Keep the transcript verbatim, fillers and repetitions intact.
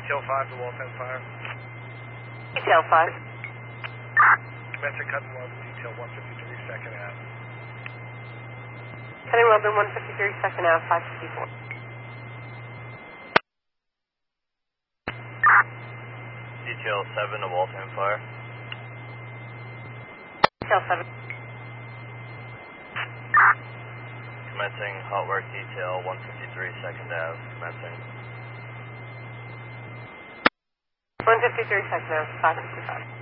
Detail five to Waltham Fire. Detail five. Commencing cut and weld detail one fifty-three second out. Cutting Weldon one fifty-three second out, five fifty-four. Detail seven to Waltham Fire. Detail seven. Commencing hot work detail one fifty-three second out. Commencing. one fifty-three second out, five fifty-five.